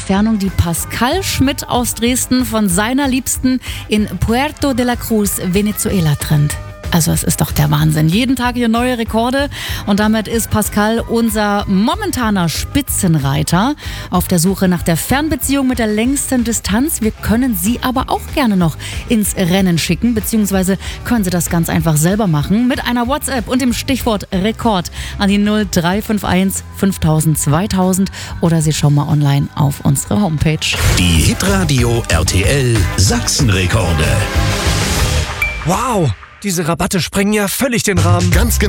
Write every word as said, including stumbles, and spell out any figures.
Entfernung, die Pascal Schmidt aus Dresden von seiner Liebsten in Puerto de la Cruz, Venezuela, trennt. Also es ist doch der Wahnsinn. Jeden Tag hier neue Rekorde und damit ist Pascal unser momentaner Spitzenreiter auf der Suche nach der Fernbeziehung mit der längsten Distanz. Wir können Sie aber auch gerne noch ins Rennen schicken, beziehungsweise können Sie das ganz einfach selber machen mit einer WhatsApp und dem Stichwort Rekord an die null drei fünf eins fünftausend zweitausend oder Sie schauen mal online auf unsere Homepage. Die Hitradio R T L Sachsenrekorde. Wow, diese Rabatte sprengen ja völlig den Rahmen. Ganz genau.